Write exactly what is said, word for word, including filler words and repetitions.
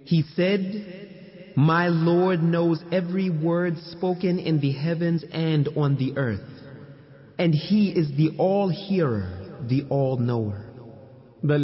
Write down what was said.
He said, my Lord knows every word spoken in the heavens and on the earth, and He is the all-hearer, the all-knower.